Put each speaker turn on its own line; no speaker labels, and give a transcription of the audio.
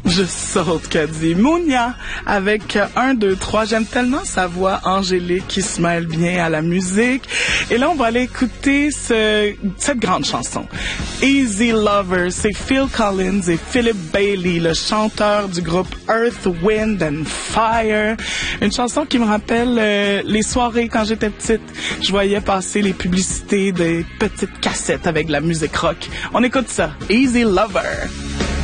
Je saute, qu'a dit Mounia, avec 1, 2, 3. J'aime tellement sa voix angélique qui se mêle bien à la musique. Et là, on va aller écouter cette grande chanson. Easy Lover, c'est Phil Collins et Philip Bailey, le chanteur du groupe Earth, Wind and Fire. Une chanson qui me rappelle les soirées quand j'étais petite. Je voyais passer les publicités des petites cassettes avec de la musique rock. On écoute ça. Easy Lover.